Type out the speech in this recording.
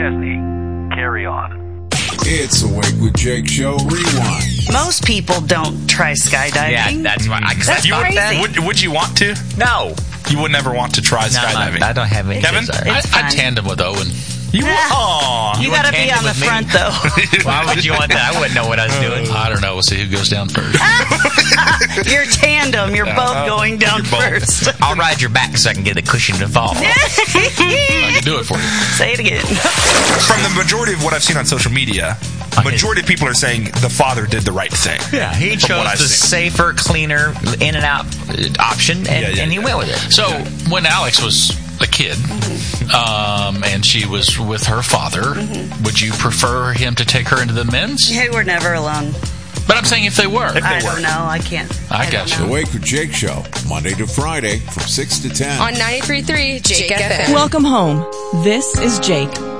Chesney, carry on. It's Awake with Jake Show Rewind. Most people don't try skydiving. Yeah, that's right. That's crazy. Would you want to? No. You would never want to try skydiving. I don't have any Kevin? desire. I tandem with Owen. You gotta be on the front, though. Why would you want that? I wouldn't know what I was doing. I don't know. We'll see who goes down first. You're tandem. You're both going down first. I'll ride your back so I can get the cushion to fall. I can do it for you. Say it again. From the majority of what I've seen on social media, majority of people are saying the father did the right thing. Yeah, he chose the safer, cleaner, in and out option, and he went with it. So when Alex was a kid, and she was with her father, would you prefer him to take her into the men's? They were never alone. But I'm saying if they were. I don't know. I can't. I got you. Awake with Jake Show, Monday to Friday from 6 to 10. On 93.3 Jake FM. Welcome home. This is Jake.